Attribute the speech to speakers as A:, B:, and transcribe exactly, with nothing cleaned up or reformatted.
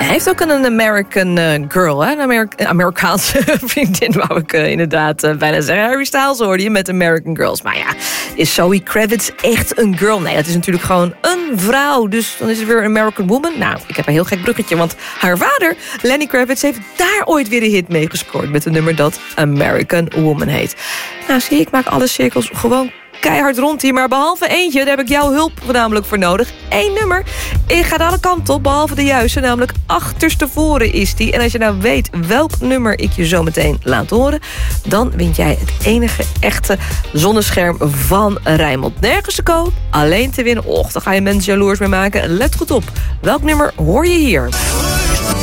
A: Hij heeft ook een American uh, girl, hè? Een Amerika- Amerikaanse vriendin, wou ik uh, inderdaad uh, bijna zeggen. Harry Styles hoorde je met American Girls. Maar ja, is Zoe Kravitz echt een girl? Nee, dat is natuurlijk gewoon een vrouw. Dus dan is het weer een American woman. Nou, ik heb een heel gek bruggetje, want haar vader, Lenny Kravitz, heeft daar ooit weer een hit mee gescoord met een nummer dat American Woman heet. Nou, zie je, ik maak alle cirkels gewoon keihard rond hier, maar behalve eentje, daar heb ik jouw hulp namelijk voor nodig. Eén nummer. Ik ga alle kanten op, behalve de juiste, namelijk achterstevoren is die. En als je nou weet welk nummer ik je zo meteen laat horen, dan wint jij het enige echte zonnescherm van Rijnmond. Nergens te koop, alleen te winnen. Och, dan ga je mensen jaloers mee maken. Let goed op. Welk nummer hoor je hier?